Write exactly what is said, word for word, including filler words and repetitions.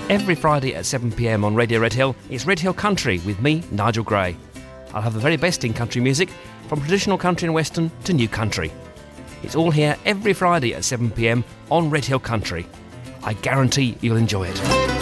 Every Friday at seven p m on Radio Red Hill, it's Red Hill Country with me, Nigel Gray. I'll have the very best in country music, from traditional country and western to new country. It's all here every Friday at seven p m on Red Hill Country. I guarantee you'll enjoy it.